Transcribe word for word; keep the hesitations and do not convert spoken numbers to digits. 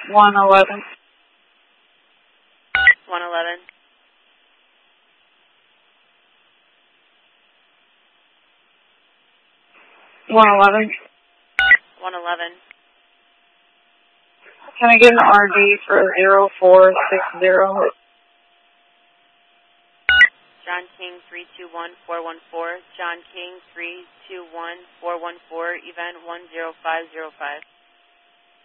one eleven. one eleven. one eleven. one eleven. Can I get an R D for zero four six zero? John King three two one four one four. John King three two one four one four. Event one zero five zero five.